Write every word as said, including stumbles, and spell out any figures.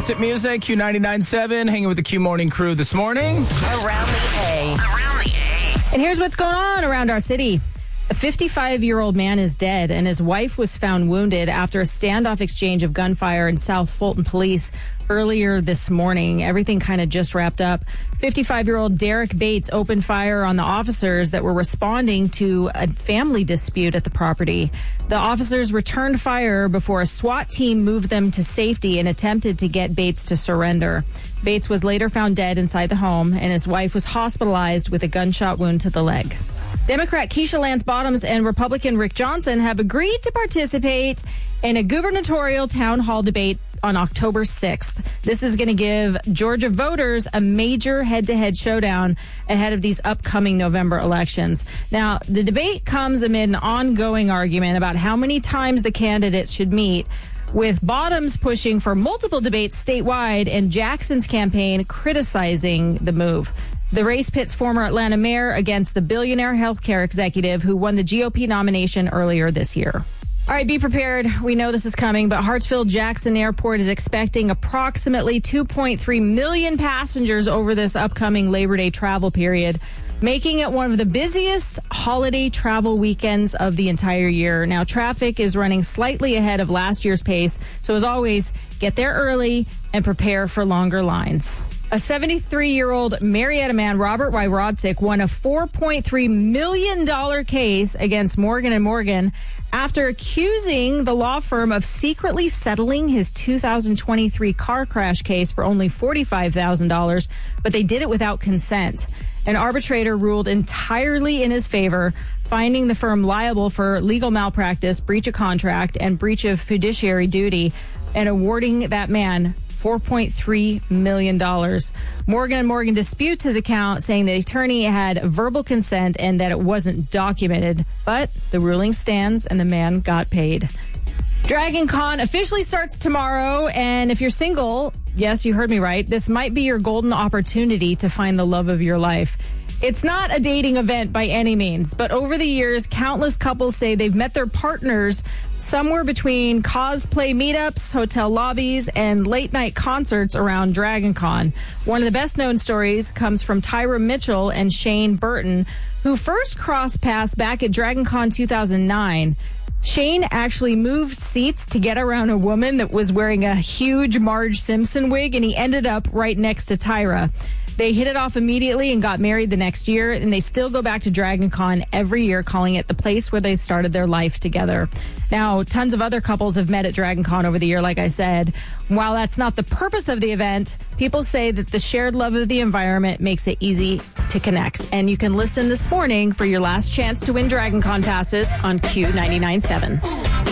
Classic music, Q ninety-nine point seven, hanging with the Q Morning crew this morning. Around the A. Around the A. And here's what's going on around our city. A fifty-five-year-old man is dead, and his wife was found wounded after a standoff exchange of gunfire in South Fulton Police earlier this morning. Everything kind of just wrapped up. fifty-five-year-old Derek Bates opened fire on the officers that were responding to a family dispute at the property. The officers returned fire before a SWAT team moved them to safety and attempted to get Bates to surrender. Bates was later found dead inside the home, and his wife was hospitalized with a gunshot wound to the leg. Democrat Keisha Lance Bottoms and Republican Rick Johnson have agreed to participate in a gubernatorial town hall debate on October sixth. This is going to give Georgia voters a major head-to-head showdown ahead of these upcoming November elections. Now, the debate comes amid an ongoing argument about how many times the candidates should meet, with Bottoms pushing for multiple debates statewide and Jackson's campaign criticizing the move. The race pits former Atlanta mayor against the billionaire healthcare executive who won the G O P nomination earlier this year. All right, be prepared. We know this is coming, but Hartsfield-Jackson Airport is expecting approximately two point three million passengers over this upcoming Labor Day travel period, making it one of the busiest holiday travel weekends of the entire year. Now, traffic is running slightly ahead of last year's pace, so as always, get there early and prepare for longer lines. A seventy-three-year-old Marietta man, Robert Wyrodzik, won a four point three million dollars case against Morgan and Morgan after accusing the law firm of secretly settling his two thousand twenty-three car crash case for only forty-five thousand dollars, but they did it without consent. An arbitrator ruled entirely in his favor, finding the firm liable for legal malpractice, breach of contract, and breach of fiduciary duty, and awarding that man four point three million dollars. Morgan and Morgan disputes his account, saying the attorney had verbal consent and that it wasn't documented. But the ruling stands and the man got paid. Dragon Con officially starts tomorrow, and if you're single, yes, you heard me right, this might be your golden opportunity to find the love of your life. It's not a dating event by any means, but over the years, countless couples say they've met their partners somewhere between cosplay meetups, hotel lobbies, and late-night concerts around Dragon Con. One of the best-known stories comes from Tyra Mitchell and Shane Burton, who first crossed paths back at Dragon Con two thousand nine. Shane actually moved seats to get around a woman that was wearing a huge Marge Simpson wig, and he ended up right next to Tyra. They hit it off immediately and got married the next year, and they still go back to Dragon Con every year, calling it the place where they started their life together. Now, tons of other couples have met at Dragon Con over the year, like I said. While that's not the purpose of the event, people say that the shared love of the environment makes it easy to connect. And you can listen this morning for your last chance to win Dragon Con passes on Q ninety-nine point seven.